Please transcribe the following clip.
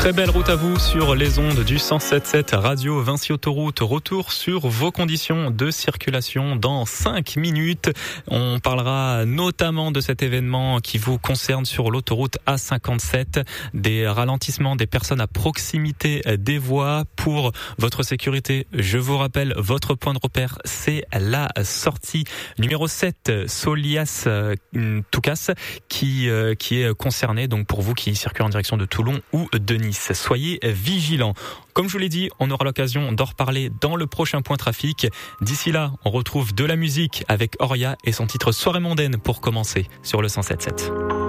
Très belle route à vous sur les ondes du 107.7 Radio Vinci Autoroute. Retour sur vos conditions de circulation dans 5 minutes. On parlera notamment de cet événement qui vous concerne sur l'autoroute A57, des ralentissements des personnes à proximité des voies. Pour votre sécurité, je vous rappelle, votre point de repère, c'est la sortie numéro 7, Solias-Toucas, qui est concernée, donc pour vous qui circulez en direction de Toulon ou de Nice. Soyez vigilants. Comme je vous l'ai dit, on aura l'occasion d'en reparler dans le prochain point trafic. D'ici là, on retrouve de la musique avec Oria et son titre Soirée mondaine pour commencer sur le 107.7.